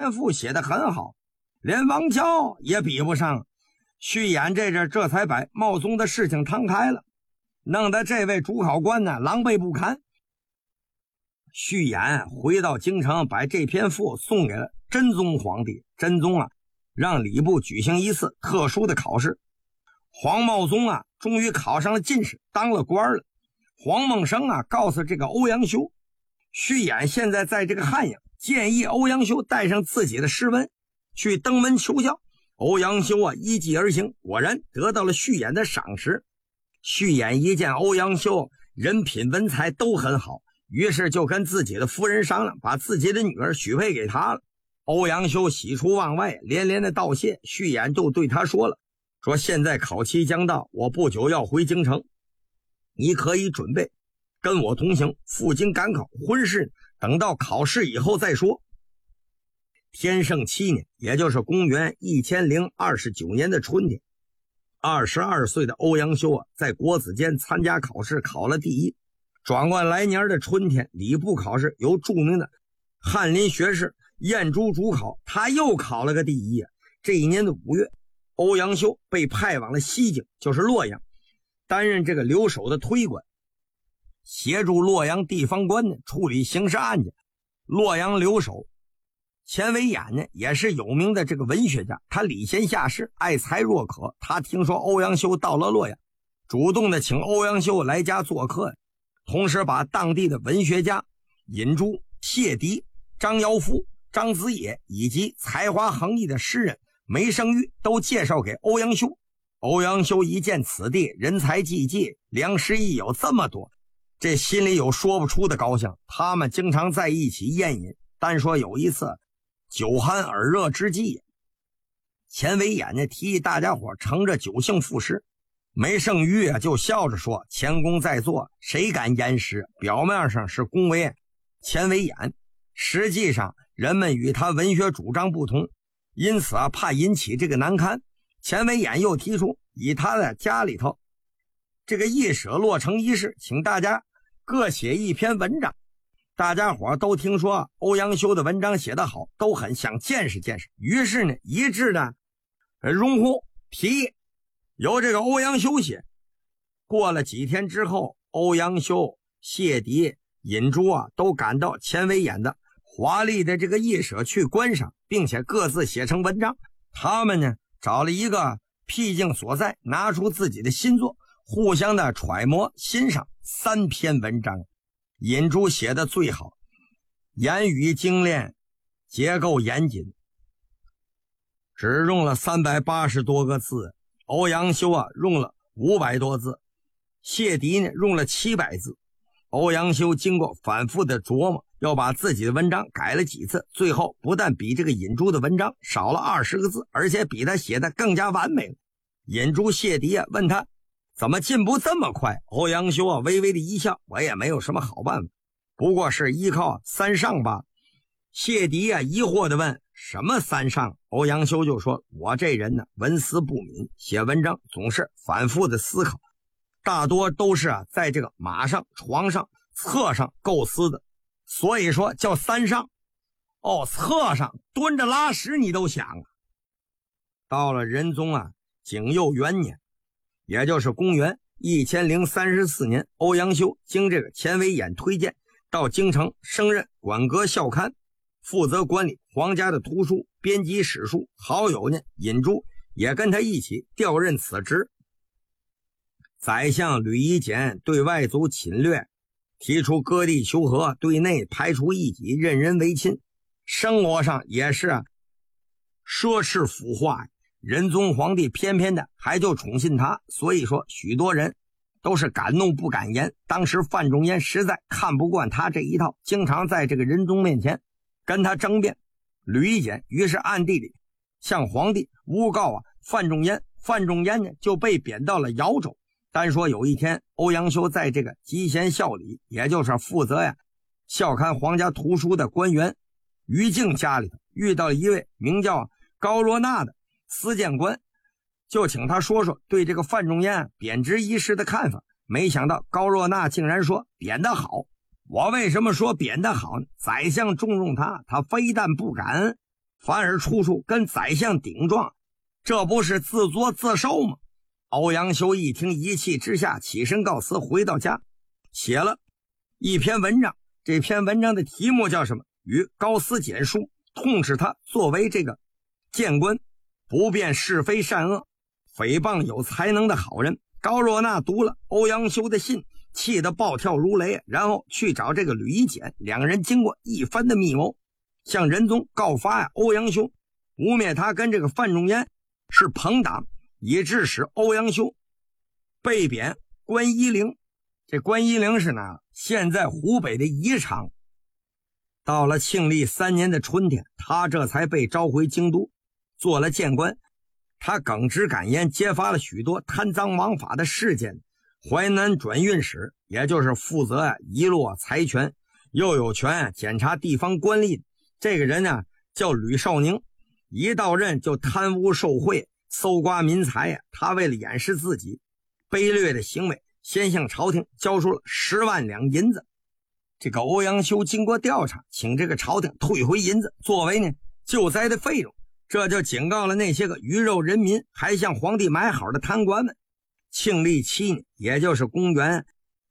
篇赋写得很好，连王乔也比不上。续演这阵这才把茂宗的事情摊开了，弄得这位主考官呢狼狈不堪。续演回到京城，把这篇赋送给了真宗皇帝。真宗啊，让礼部举行一次特殊的考试。黄茂宗啊，终于考上了进士，当了官了。黄孟生啊，告诉这个欧阳修，续演现在在这个汉阳，建议欧阳修带上自己的诗文去登门求教。欧阳修啊，依计而行，果然得到了续演的赏识。续演一见欧阳修人品文才都很好，于是就跟自己的夫人商量，把自己的女儿许配给他了。欧阳修喜出望外，连连的道谢。续演就对他说了，说现在考期将到，我不久要回京城，你可以准备跟我同行，赴京赶考，婚事等到考试以后再说。天圣7年，也就是公元1029年的春天，22岁的欧阳修啊，在国子监参加考试，考了第一。转过来年的春天，礼部考试由著名的翰林学士晏殊主考，他又考了个第一啊。这一年的5月，欧阳修被派往了西京，就是洛阳，担任这个留守的推官，协助洛阳地方官呢处理刑事案件。洛阳留守钱维演呢，也是有名的这个文学家，他礼贤下士，爱才若渴。他听说欧阳修到了洛阳，主动的请欧阳修来家做客，同时把当地的文学家尹洙、谢迪、张尧夫、张子野以及才华横溢的诗人梅圣玉都介绍给欧阳修。欧阳修一见此地人才济济，良师益友这么多，这心里有说不出的高兴。他们经常在一起宴饮，单说有一次酒酣耳热之际，钱维演呢提议大家伙乘着酒兴赋诗。梅圣玉啊就笑着说，钱公在座，谁敢言诗？表面上是恭维钱维演，实际上人们与他文学主张不同，因此啊怕引起这个难堪。钱维演又提出以他的家里头这个一舍落成一事，请大家各写一篇文章。大家伙都听说欧阳修的文章写得好，都很想见识见识，于是呢一致的拥护提议由这个欧阳修写。过了几天之后，欧阳修、谢迪、尹洙啊都赶到钱维演的华丽的这个驿舍去观赏，并且各自写成文章。他们呢找了一个僻静所在，拿出自己的新作，互相的揣摩欣赏3篇文章。尹洙写的最好，言语精炼，结构严谨，只用了380多个字。欧阳修啊用了500多字，谢迪呢用了700字。欧阳修经过反复的琢磨，要把自己的文章改了几次，最后不但比这个尹洙的文章少了20个字，而且比他写的更加完美了。尹洙、谢迪啊问他怎么进步这么快？欧阳修啊微微的一笑，我也没有什么好办法，不过是依靠3上吧。谢迪啊疑惑的问，什么3上？欧阳修就说，我这人呢文思不敏，写文章总是反复的思考，大多都是在这个马上、床上、侧上构思的，所以说叫3上。哦，侧上蹲着拉屎你都想啊。到了仁宗啊景佑元年，也就是公元1034年，欧阳修经这个钱维演推荐，到京城升任馆阁校勘，负责管理皇家的图书，编辑史书。好友呢尹洙也跟他一起调任此职。宰相吕夷简对外族侵略，提出割地求和，对内排除异己，任人唯亲。生活上也是奢侈腐化，仁宗皇帝偏偏的还就宠信他，所以说许多人都是敢怒不敢言。当时范仲淹实在看不惯他这一套，经常在这个仁宗面前跟他争辩。吕夷简于是暗地里向皇帝诬告范仲淹，范仲淹呢就被贬到了饶州。单说有一天，欧阳修在这个集贤校里，也就是负责校勘皇家图书的官员于静家里头，遇到一位名叫高若纳的司谏官，就请他说说对这个范仲淹贬职一事的看法。没想到高若纳竟然说，贬得好。我为什么说贬得好呢？宰相重用他，他非但不感恩， 反而处处跟宰相顶撞，这不是自作自受吗？欧阳修一听，一气之下起身告辞，回到家写了一篇文章。这篇文章的题目叫什么？与高斯简书，痛斥他作为这个谏官不辨是非善恶，诽谤有才能的好人。高若那读了欧阳修的信，气得暴跳如雷，然后去找这个吕夷简，两人经过一番的密谋，向仁宗告发欧阳修，污蔑他跟这个范仲淹是朋党，以致使欧阳修被贬关夷陵。这关夷陵是哪？现在湖北的宜昌。到了庆历3年的春天，他这才被召回京都，做了谏官。他耿直敢言，揭发了许多贪赃枉法的事件。淮南转运使，也就是负责遗落财权，又有权检查地方官吏。这个人呢，叫吕少宁，一到任就贪污受贿，搜刮民财。他为了掩饰自己卑劣的行为，先向朝廷交出了10万两银子。这个欧阳修经过调查，请这个朝廷退回银子，作为呢救灾的费用。这就警告了那些个鱼肉人民还向皇帝买好的贪官们。庆历7年，也就是公元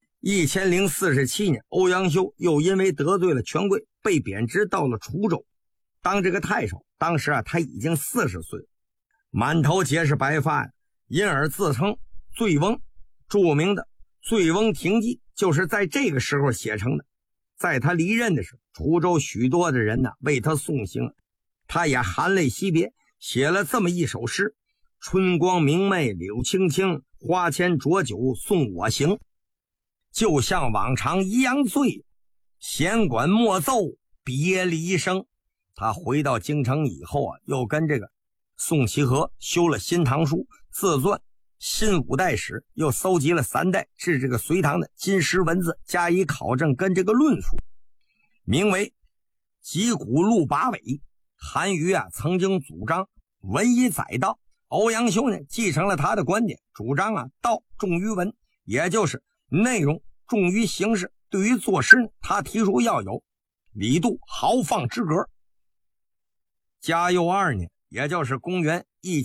1047年，欧阳修又因为得罪了权贵，被贬职到了滁州当这个太守。当时他已经40岁，满头皆是白发，因而自称醉翁。著名的《醉翁亭记》就是在这个时候写成的。在他离任的时候，滁州许多的人为他送行，他也含泪惜别，写了这么一首诗：春光明媚柳青青，花前浊酒送我行。就像往常一样醉，弦管莫奏别离声。他回到京城以后又跟这个宋其和修了新唐书，自传新5代史，又搜集了3代至这个隋唐的金石文字，加以考证跟这个论述，名为集古录八尾。韩愈曾经主张文以载道，欧阳修呢继承了他的观点，主张道重于文，也就是内容重于形式。对于作诗呢，他提出要有李杜豪放之格。嘉佑2年，也就是公元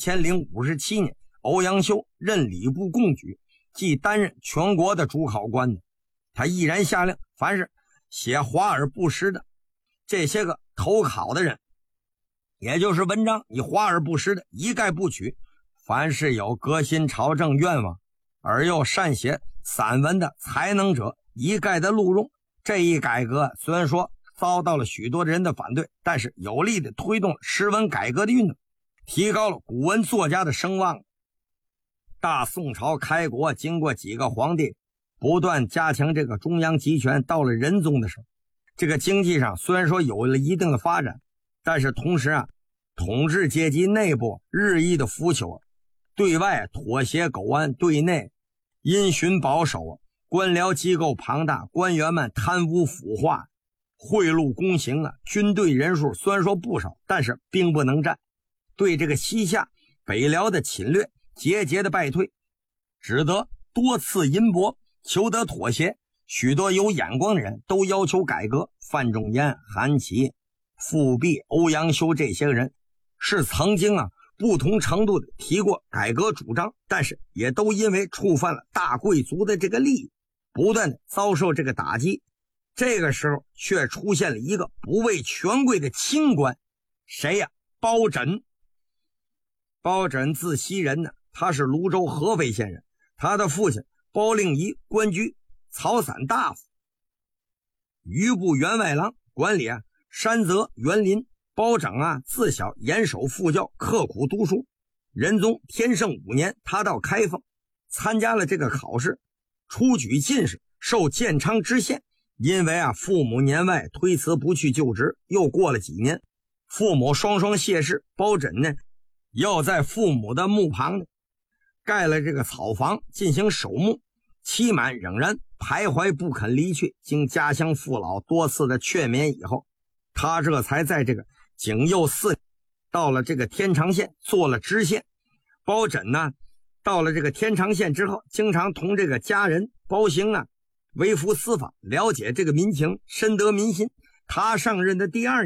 1057年，欧阳修任礼部贡举，即担任全国的主考官的。他毅然下令，凡是写华而不实的这些个投考的人，也就是文章以华而不实的一概不取，凡是有革新朝政愿望而又善写散文的才能者，一概的录用。这一改革虽然说遭到了许多人的反对，但是有力的推动了诗文改革的运动，提高了古文作家的声望。大宋朝开国，经过几个皇帝不断加强这个中央集权，到了仁宗的时候，这个经济上虽然说有了一定的发展，但是同时统治阶级内部日益的腐朽，对外妥协苟安，对内因循保守，官僚机构庞大，官员们贪污腐化，贿赂公行军队人数虽然说不少，但是兵不能战，对这个西夏北辽的侵略节节的败退，只得多次银帛求得妥协。许多有眼光的人都要求改革，范仲淹、韩琦、富弼、欧阳修这些人是曾经不同程度的提过改革主张，但是也都因为触犯了大贵族的这个利益，不断的遭受这个打击。这个时候却出现了一个不畏权贵的清官，谁呀？包拯。包拯字希仁他是泸州合肥县人，他的父亲包令仪官居草散大夫，余部员外郎，管理山泽园林。包拯自小严守父教，刻苦读书。仁宗天圣5年，他到开封参加了这个考试，初举进士，受建昌知县。因为父母年迈，推辞不去就职。又过了几年，父母双双谢世，包拯呢要在父母的墓旁盖了这个草房进行守墓，期满仍然徘徊不肯离去。经家乡父老多次的劝勉以后，他这才在这个景佑4年到了这个天长县做了知县。包拯到了这个天长县之后，经常同这个家人包兴微服私访，了解这个民情，深得民心。他上任的第2年，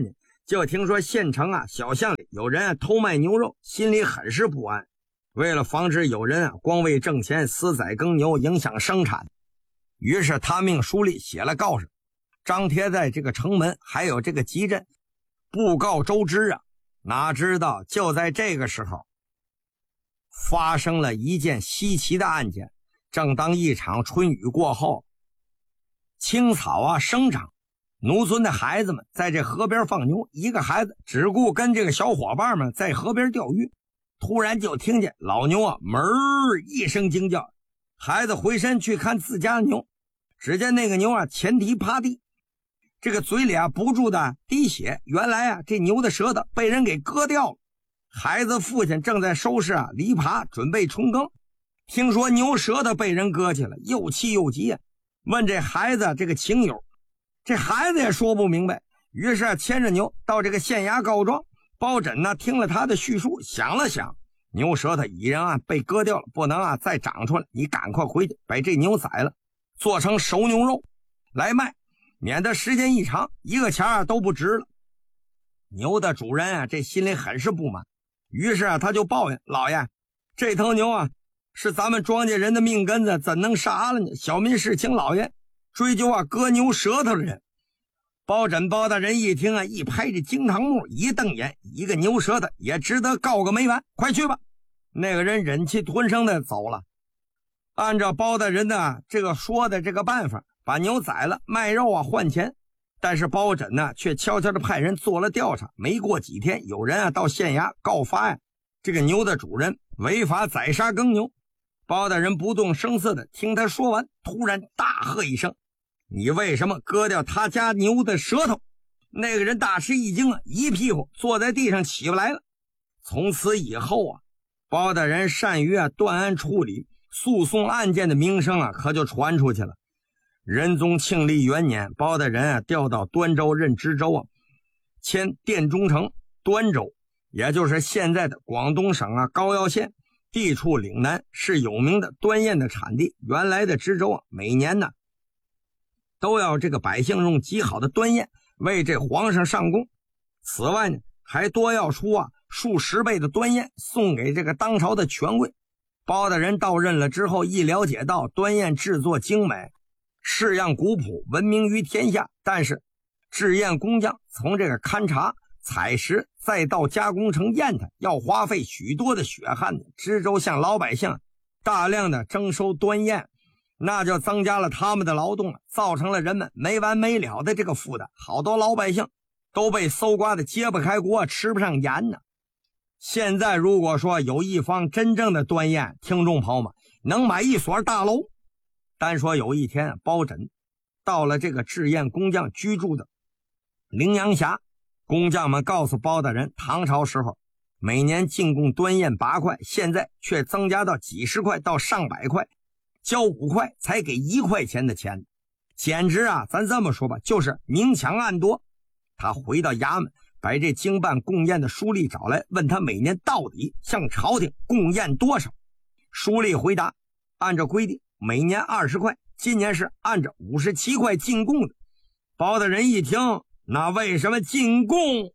就听说县城小巷里有人偷卖牛肉，心里很是不安。为了防止有人光为挣钱私宰耕牛，影响生产，于是他命书吏写了告示，张贴在这个城门还有这个集镇，布告周知。哪知道就在这个时候发生了一件稀奇的案件。正当一场春雨过后，青草生长，农村的孩子们在这河边放牛，一个孩子只顾跟这个小伙伴们在河边钓鱼，突然就听见老牛哞一声惊叫。孩子回身去看自家的牛，只见那个牛前蹄趴地，这个嘴里不住的滴血。原来这牛的舌头被人给割掉了。孩子父亲正在收拾犁耙准备春耕，听说牛舌头被人割去了，又气又急，问这孩子这个情由。这孩子也说不明白，于是牵着牛到这个县衙告状。包拯听了他的叙述，想了想，牛舌头已然被割掉了，不能再长出来，你赶快回去把这牛宰了，做成熟牛肉来卖，免得时间一长一个钱都不值了。牛的主人这心里很是不满，于是他就抱怨老爷，这头牛是咱们庄稼人的命根子，怎能杀了呢？小民是请老爷追究割牛舌头的人。包拯包大人一听一拍这惊堂木，一瞪眼，一个牛舌头也值得告个没完，快去吧。那个人忍气吞声的走了，按照包大人的这个说的这个办法，把牛宰了卖肉换钱。但是包拯却悄悄的派人做了调查，没过几天有人到县衙告发这个牛的主人违法宰杀耕牛。包大人不动声色的听他说完，突然大喝一声，你为什么割掉他家牛的舌头？那个人大吃一惊一屁股坐在地上起不来了。从此以后包大人善于断案处理，诉讼案件的名声可就传出去了。仁宗庆历元年，包大人调到端州任知州迁殿中丞端州，也就是现在的广东省高要县，地处岭南，是有名的端砚的产地。原来的知州每年都要这个百姓用极好的端砚为这皇上上供，此外呢还多要出数十倍的端砚送给这个当朝的权贵。包大人到任了之后，一了解到端砚制作精美，式样古朴，闻名于天下。但是制砚工匠从这个勘察采石再到加工成砚台，要花费许多的血汗。知州向老百姓大量的征收端砚，那就增加了他们的劳动，造成了人们没完没了的这个负担。好多老百姓都被搜刮的揭不开锅，吃不上盐呢。现在如果说有一方真正的端砚，听众朋友们能买一所大楼。单说有一天包拯到了这个制砚工匠居住的陵阳峡，工匠们告诉包大人，唐朝时候每年进贡端砚8块，现在却增加到几十块到上百块，交5块才给1块钱的钱，简直咱这么说吧，就是明抢暗夺。他回到衙门，把这经办贡砚的书吏找来，问他每年到底向朝廷贡砚多少。书吏回答，按照规定每年20块，今年是按照57块进贡的。包大人一听，那为什么进贡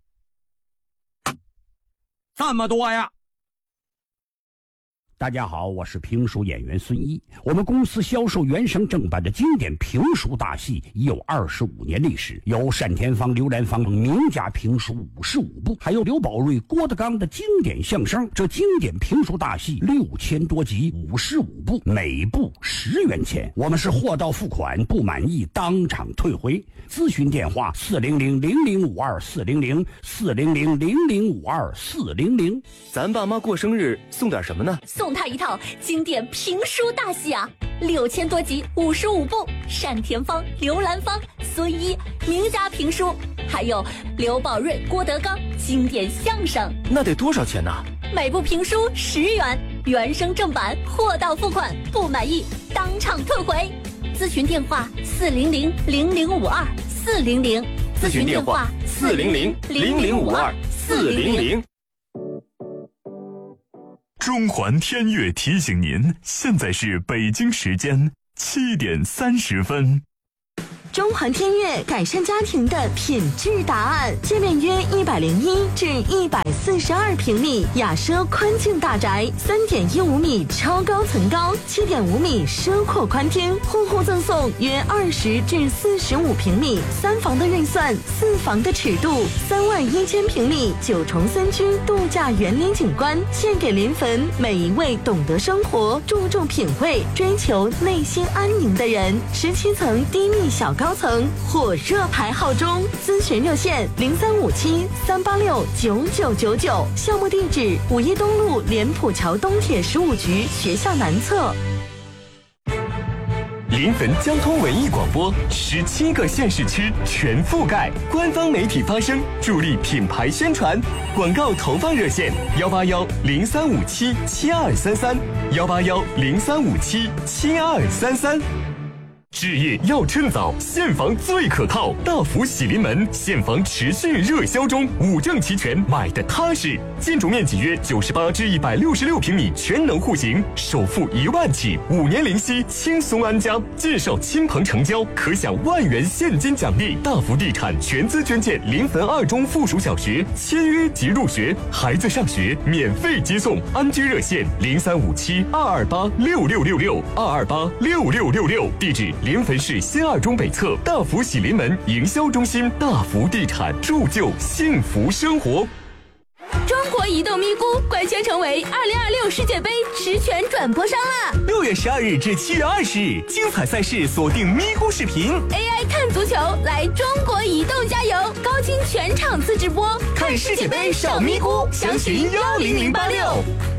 这么多呀？ 大家好，我是评书演员孙一。我们公司销售原声正版的经典评书大戏已有25年历史，有单田芳、刘兰芳名家评书55部，还有刘宝瑞、郭德纲的经典相声。这经典评书大戏6000多集，55部，每部10元钱。我们是货到付款，不满意当场退回。咨询电话400-0052-400，400-0052-400。 咱爸妈过生日送点什么呢？ 送他一套经典评书大戏6000多集，55部，单田芳、刘兰芳、孙一名家评书，还有刘宝瑞、郭德纲经典相声。 那得多少钱呢？ 每部评书10元，原声正版，货到付款，不满意当场退回。咨询电话400-0052-400， 咨询电话400-0052-400。 中环天悦提醒您，现在是北京时间7点30分。 中环天悦改善家庭的品质答案。界面约101至142平米，雅奢宽净大宅，3.15米超高层高，7.5米奢阔宽厅，户户赠送约20至45平米3房的预算，4房的尺度，31000平米9重3居度假园林景观，献给临汾每一位懂得生活、注重品味、追求内心安宁的人。17层低密小高层，火热排号中。咨询热线0357-386-9999，项目地址5一东路莲浦桥东铁15局学校南侧。 临汾交通文艺广播，17个县市区全覆盖，官方媒体发声，助力品牌宣传。广告投放热线：181-0357-7233，181-0357-7233。置业要趁早，现房最可靠。大福喜临门现房持续热销中，5证齐全，买的踏实。建筑面积约98至166平米，全能户型，首付1万起，5年零息，轻松安家。介绍亲朋成交，可享1万元现金奖励。大福地产全资捐建临汾2中附属小学，签约即入学，孩子上学免费接送。安居热线：0357-228-6666，228-6666。地址：临汾市新2中北侧大福喜临门营销中心。大福地产，铸就幸福生活。 中国移动咪咕官宣成为2026世界杯实权转播商啦 ！6月12日至7月20日，精彩赛事锁定咪咕视频 ，AI 看足球，来中国移动加油！高清全场次直播， 看世界杯上咪咕，详询10086。